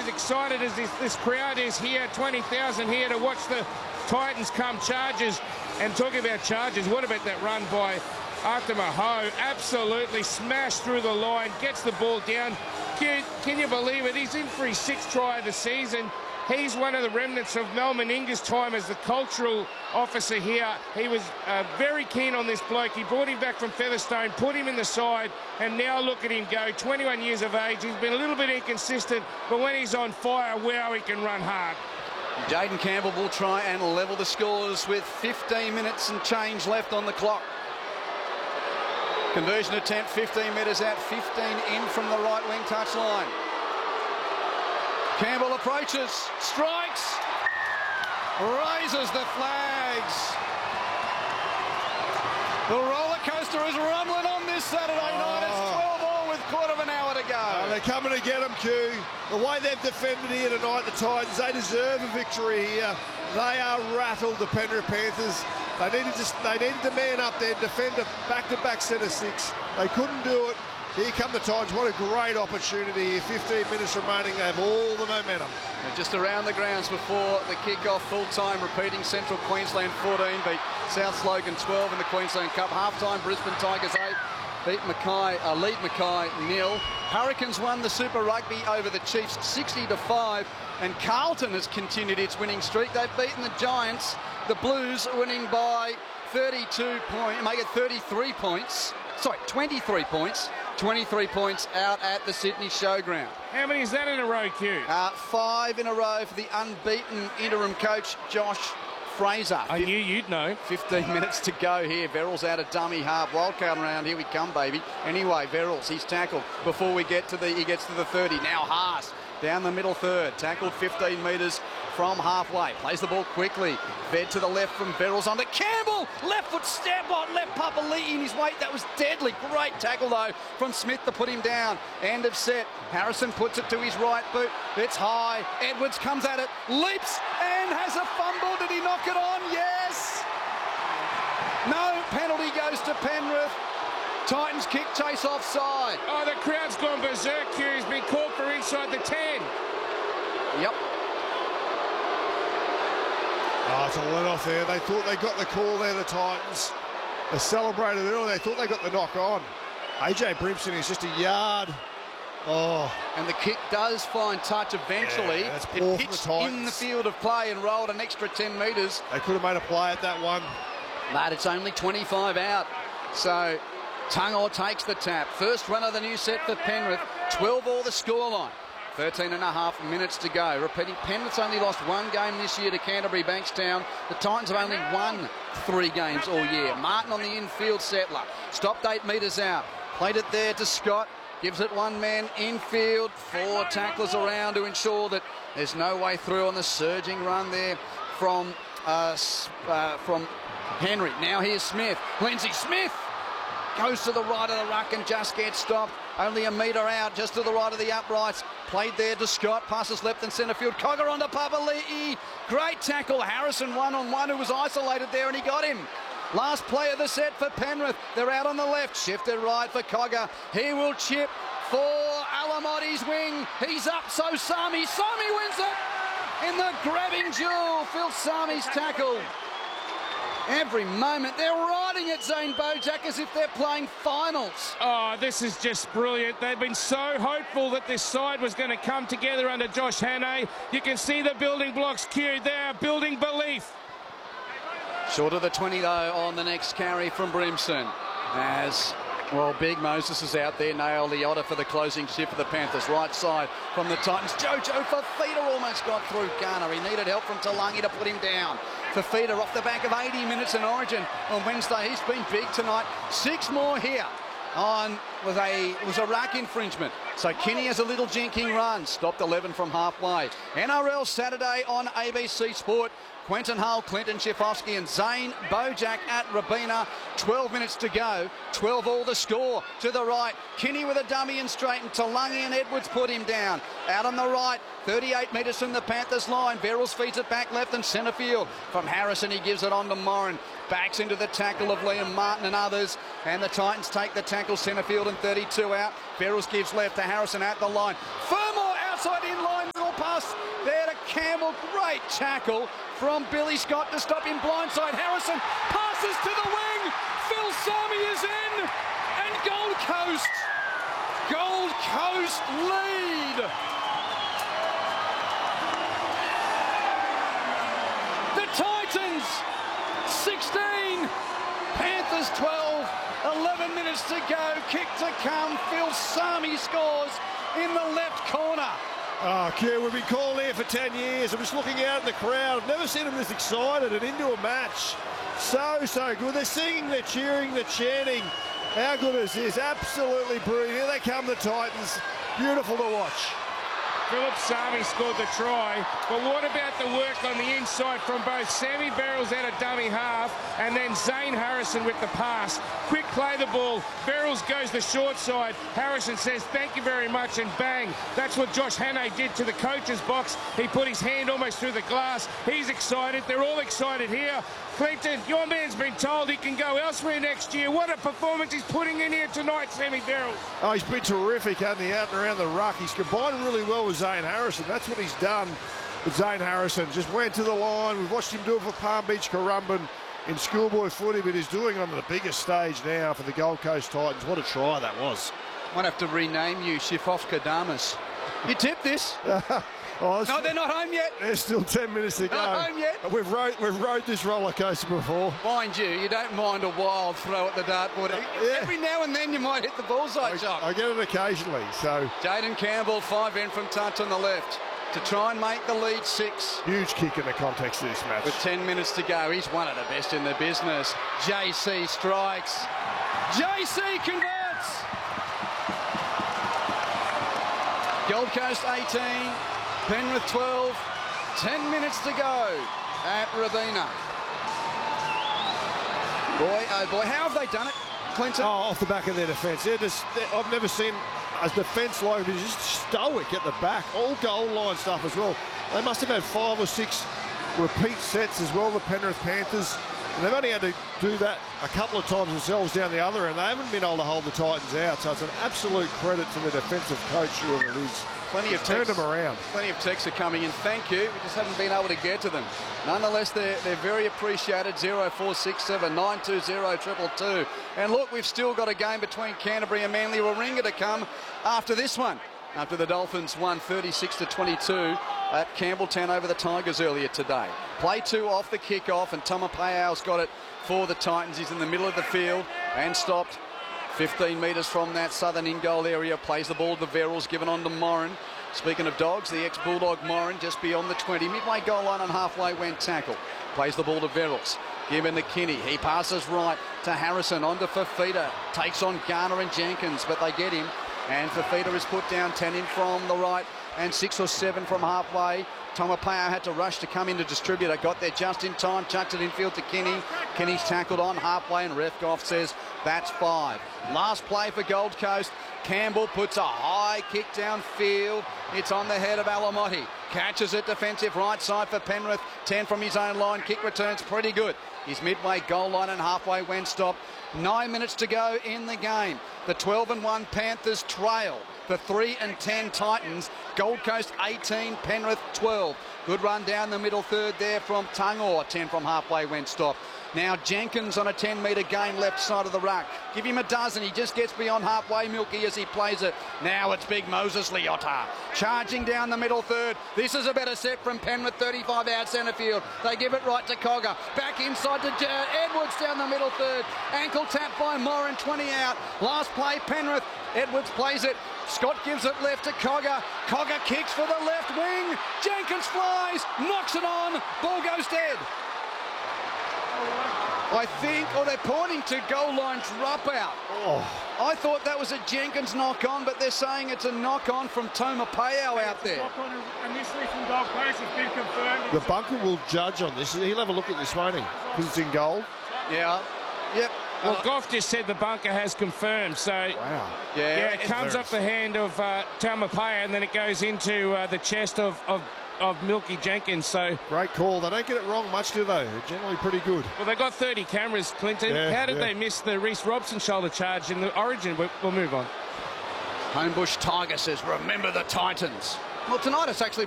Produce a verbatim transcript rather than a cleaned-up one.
excited as this, this crowd is here, twenty thousand here to watch the Titans come Chargers. And talking about Chargers, what about that run by Arthur Maho? Absolutely smashed through the line, gets the ball down. Can, can you believe it? He's in for his sixth try of the season. He's one of the remnants of Mel Meninga's time as the cultural officer here. He was uh, very keen on this bloke. He brought him back from Featherstone, put him in the side, and now look at him go. twenty-one years of age. He's been a little bit inconsistent, but when he's on fire, wow, he can run hard. Jaden Campbell will try and level the scores with fifteen minutes and change left on the clock. Conversion attempt, fifteen metres out, fifteen in from the right wing touchline. Campbell approaches, strikes, raises the flags. The roller coaster is rumbling on this Saturday night. It's twelve all with quarter of an hour to go. Oh, they're coming to get them, Q. The way they've defended here tonight, the Titans, they deserve a victory here. They are rattled, the Penrith Panthers. They needed to, they needed to man up there, defend a back-to-back centre six. They couldn't do it. Here come the Titans. What a great opportunity here. fifteen minutes remaining. They have all the momentum. And just around the grounds before the kick-off full-time, repeating Central Queensland fourteen beat South Logan twelve in the Queensland Cup. Half-time, Brisbane Tigers eight. Beat Mackay, uh, lead Mackay nil. Hurricanes won the Super Rugby over the Chiefs sixty to five. And Carlton has continued its winning streak. They've beaten the Giants. The Blues winning by thirty-two points, make it thirty-three points. Sorry, twenty-three points. twenty-three points out at the Sydney Showground. How many is that in a row, Q? Uh, five in a row for the unbeaten interim coach, Josh Fraser. I knew you'd know. fifteen minutes to go here. Verrills out of dummy half. Wildcard around. Here we come, baby. Anyway, Verrills, he's tackled before we get to the, he gets to the thirty. Now Haas down the middle third. Tackled fifteen metres from halfway. Plays the ball quickly. Fed to the left from Verrills onto Campbell. Left foot step on. Left Papali'i in his weight. That was deadly. Great tackle, though, from Smith to put him down. End of set. Harrison puts it to his right boot. It's high. Edwards comes at it. Leaps and has a fumble. Did he knock it on? Yes. No. Penalty goes to Penrith. Titans kick, chase offside. Oh, the crowd's gone berserk here. He's been caught for inside the ten. Yep. Oh, it's a let-off there. They thought they got the call there, the Titans. They celebrated early. They thought they got the knock on. A J Brimson is just a yard. Oh. And the kick does find touch eventually. Yeah, it pitched the in the field of play and rolled an extra ten metres. They could have made a play at that one. But it's only twenty-five out. So Tungor takes the tap. First run of the new set for Penrith. twelve all the scoreline. thirteen and a half minutes to go. Repeating, Penrith's only lost one game this year to Canterbury Bankstown. The Titans have only won three games all year. Martin on the infield settler. Stopped eight metres out. Played it there to Scott. Gives it one man infield. Four tacklers around to ensure that there's no way through on the surging run there from, uh, uh, from Henry. Now here's Smith. Lindsay Smith goes to the right of the ruck and just gets stopped. Only a metre out, just to the right of the uprights. Played there to Scott. Passes left and centre field. Cogger onto Papali'i. Great tackle. Harrison one-on-one, who was isolated there, and he got him. Last play of the set for Penrith. They're out on the left. Shifted right for Cogger. He will chip for Alamotti's wing. He's up, so Sami. Sami wins it in the grabbing duel. Phil Sami's tackle. Every moment they're riding at Zane Bojack as if they're playing finals. Oh, this is just brilliant. They've been so hopeful that this side was going to come together under Josh Hannay. You can see the building blocks queued there, building belief. Short of the twenty, though, on the next carry from Brimson. As, well, Big Moses is out there. Nail Liotta for the closing shift for the Panthers. Right side from the Titans. Jojo Fafita almost got through Garner. He needed help from Talangi to put him down. Fafita off the back of eighty minutes in Origin on Wednesday. He's been big tonight. Six more here on was a was a rack infringement. So Kinney has a little jinking run. Stopped eleven from halfway. N R L Saturday on A B C Sport. Quentin Hull, Clinton Schifofsky and Zane Bojack at Rabina. twelve minutes to go. twelve all the score. To the right, Kinney with a dummy and straightened. Talangi and Edwards put him down. Out on the right, thirty-eight metres from the Panthers line. Verrills feeds it back left and centre field. From Harrison, he gives it on to Morin. Backs into the tackle of Liam Martin and others. And the Titans take the tackle, centre field and thirty-two out. Verrills gives left to Harrison at the line. Fermor outside in line. Will pass there to Campbell. Great tackle from Billy Scott to stop him blindside. Harrison passes to the wing. Phil Sami is in. And Gold Coast, Gold Coast lead. The Titans, sixteen. Panthers twelve. eleven minutes to go. Kick to come. Phil Sami scores in the left corner. Oh, Q, we've been calling here for ten years. I'm just looking out in the crowd. I've never seen them this excited and into a match. So, so good. They're singing, they're cheering, they're chanting. How good is this? Absolutely brilliant. Here they come, the Titans. Beautiful to watch. Philip Sami scored the try, but what about the work on the inside from both Sammy Verrills out of dummy half and then Zane Harrison with the pass? Quick play the ball, Verrills goes the short side, Harrison says thank you very much, and bang, that's what Josh Hannay did to the coach's box. He put his hand almost through the glass. He's excited, they're all excited here. Clinton, your man's been told he can go elsewhere next year. What a performance he's putting in here tonight, Sammy Verrills. Oh, he's been terrific, hasn't he, out and around the ruck. He's combined really well with Zane Harrison. That's what he's done with Zane Harrison. Just went to the line. We've watched him do it for Palm Beach Currumbin in schoolboy footy, but he's doing it on the biggest stage now for the Gold Coast Titans. What a try that was. Might have to rename you Shifofka Damas. You tipped this. Oh, no, they're not home yet. There's still ten minutes to go. Not home yet. We've rode, we've rode this roller coaster before. Mind you, you don't mind a wild throw at the dartboard. Yeah. Every now and then you might hit the bullseye shot. I get it occasionally, so. Jaden Campbell, five in from touch on the left to try and make the lead six. Huge kick in the context of this match. With ten minutes to go, he's one of the best in the business. J C strikes. J C converts. Gold Coast eighteen. Penrith twelve, ten minutes to go at Robina. Boy, oh boy, how have they done it, Clinton? Oh, off the back of their defence. They're just, they're, I've never seen a defence like this, just stoic at the back. All goal line stuff as well. They must have had five or six repeat sets as well, the Penrith Panthers. And they've only had to do that a couple of times themselves down the other end. They haven't been able to hold the Titans out. So it's an absolute credit to the defensive coach, whoever it is. Plenty of turned texts, them around. Plenty of texts are coming in. Thank you. We just haven't been able to get to them. Nonetheless, they're, they're very appreciated. zero four six seven nine two zero two two two. And look, we've still got a game between Canterbury and Manly Warringah to come after this one. After the Dolphins won thirty-six to twenty-two at Campbelltown over the Tigers earlier today. Play two off the kick-off, and Tomapao's got it for the Titans. He's in the middle of the field and stopped fifteen metres from that southern in-goal area. Plays the ball to Verrills, given on to Moran. Speaking of dogs, the ex-Bulldog Moran just beyond the twenty. Midway goal line and halfway went tackle. Plays the ball to Verrills. Given to Kinney. He passes right to Harrison. On to Fafita. Takes on Garner and Jenkins, but they get him. And Fafita is put down, ten in from the right and six or seven from halfway. Tomapao had to rush to come in to distributor. Got there just in time, chucked it infield to Kinney. Kinney's tackled on halfway, and ref Goff says that's five. Last play for Gold Coast. Campbell puts a high kick downfield. It's on the head of Alamotti. Catches it defensive right side for Penrith. ten from his own line. Kick returns pretty good. He's midway goal line and halfway when stopped. Nine minutes to go in the game. The twelve and one Panthers trail the three and ten Titans. Gold Coast eighteen, Penrith twelve. Good run down the middle third there from Tungor. ten from halfway when stopped. Now Jenkins on a ten metre gain left side of the ruck. Give him a dozen. He just gets beyond halfway, Milky, as he plays it. Now it's big Moses Leota charging down the middle third. This is a better set from Penrith, thirty-five out centre field. They give it right to Cogger. Back inside to J- Edwards down the middle third. Ankle tap by Moran, twenty out. Last play, Penrith. Edwards plays it. Scott gives it left to Cogger. Cogger kicks for the left wing. Jenkins flies, knocks it on. Ball goes dead. I think, or they're pointing to goal line drop out. Oh. I thought that was a Jenkins knock on, but they're saying it's a knock on from Tomapao out there. Knock on initially from Gold Coast has been confirmed. The bunker will judge on this. He'll have a look at this, won't he? Because it's in goal. Yeah. Yep. Well, uh, Goff just said the bunker has confirmed, so wow. yeah, yeah it comes up the hand of uh, Tomapao, and then it goes into uh, the chest of, of of Milky Jenkins. So great call. They don't get it wrong much, do they? They're generally pretty good. Well, they got thirty cameras, Clinton. Yeah, How did yeah. they miss the Reece Robson shoulder charge in the Origin? We'll, we'll move on. Homebush Tiger says, remember the Titans. Well, tonight it's actually